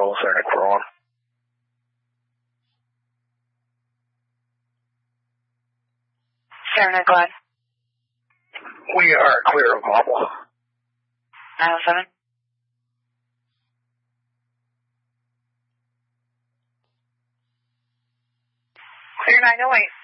control, Saranac 41. Saranac, go ahead. We are clear of Popple. 907. Clear 908.